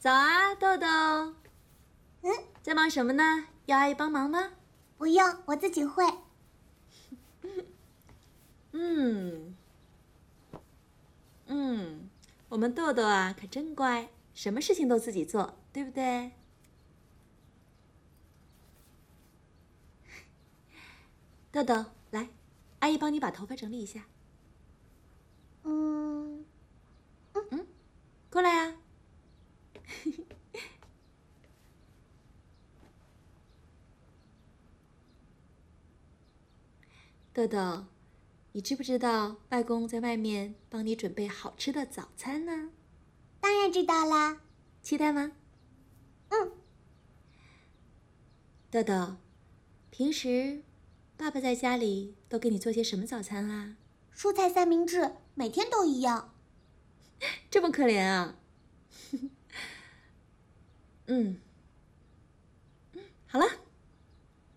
早啊，豆豆。在忙什么呢？要阿姨帮忙吗？ 不用，我自己会。 我们豆豆啊，可真乖，什么事情都自己做，对不对？豆豆，来，阿姨帮你把头发整理一下。过来呀。豆豆，你知不知道外公在外面帮你准备好吃的早餐呢？ 当然知道啦。 期待吗？豆豆，平时爸爸在家里都给你做些什么早餐啊？ 蔬菜三明治，每天都一样。 这么可怜啊！好了。